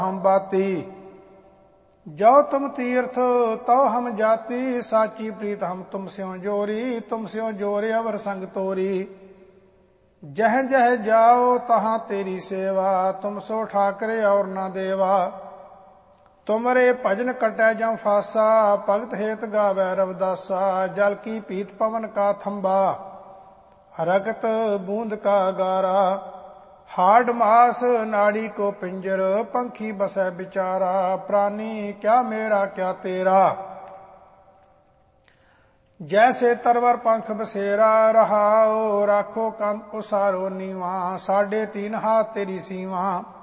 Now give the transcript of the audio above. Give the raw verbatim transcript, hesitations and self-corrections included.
हम बाती। जो तुम तीर्थ तो हम जाति, साची प्रीत हम तुम स्यों जोरी। तुम स्यों जोरे अवर संग तोरी। जह जह जाओ तहाँ तेरी सेवा, तुम सो ठाकरे और न देवा। तुमरे भजन कटै जम फासा, भगत हेत गावै रवदासा। जल की पीत पवन का थंबा, रगत बूंद का गारा। हाड मास नाड़ी को पिंजर, पंखी बसै बिचारा। प्राणी क्या मेरा क्या तेरा, जैसे तरवर पंख बसेरा। रहाओ राखो कंध उसारो नीवा, साढ़े तीन हाथ तेरी सीवा।